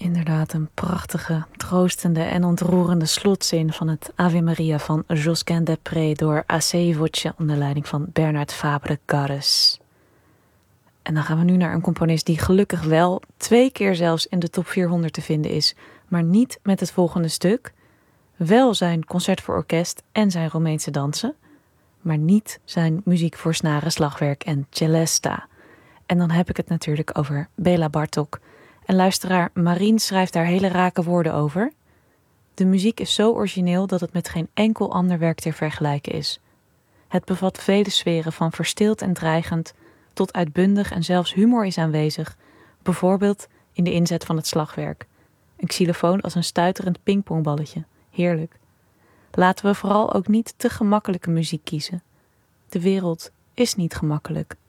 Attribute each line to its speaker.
Speaker 1: Inderdaad, een prachtige, troostende en ontroerende slotzin van het Ave Maria van Josquin des Prez door A.C. Voce onder leiding van Bernard Fabre-Carres. En dan gaan we nu naar een componist die gelukkig wel 2 keer zelfs in de top 400 te vinden is, maar niet met het volgende stuk. Wel zijn concert voor orkest en zijn Romeinse dansen, maar niet zijn muziek voor snaren, slagwerk en celesta. En dan heb ik het natuurlijk over Béla Bartók. En luisteraar Marien schrijft daar hele rake woorden over. De muziek is zo origineel dat het met geen enkel ander werk te vergelijken is. Het bevat vele sferen van verstild en dreigend tot uitbundig en zelfs humor is aanwezig. Bijvoorbeeld in de inzet van het slagwerk. Een xylofoon als een stuiterend pingpongballetje. Heerlijk. Laten we vooral ook niet te gemakkelijke muziek kiezen. De wereld is niet gemakkelijk.